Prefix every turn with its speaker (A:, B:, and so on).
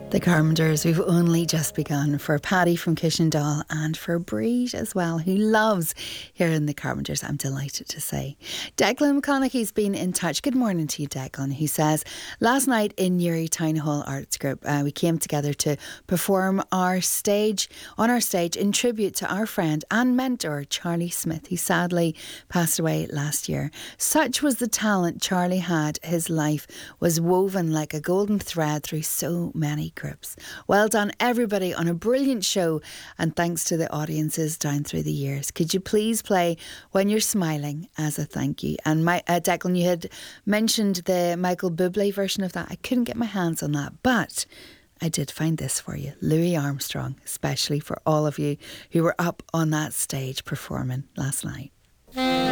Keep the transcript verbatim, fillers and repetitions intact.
A: The Carpenters, we've only just begun, for Paddy from Kishendall and for Breed as well, who loves hearing the Carpenters, I'm delighted to say. Declan McConaughey's been in touch. Good morning to you, Declan. He says, last night in Newry Town Hall Arts Group, uh, we came together to perform our stage, on our stage in tribute to our friend and mentor, Charlie Smith. He sadly passed away last year. Such was the talent Charlie had. His life was woven like a golden thread through so many groups. Well done everybody on a brilliant show, and thanks to the audiences down through the years. Could you please play When You're Smiling as a thank you? And my, uh, Declan, you had mentioned the Michael Bublé version of that. I couldn't get my hands on that, but I did find this for you. Louis Armstrong, especially for all of you who were up on that stage performing last night.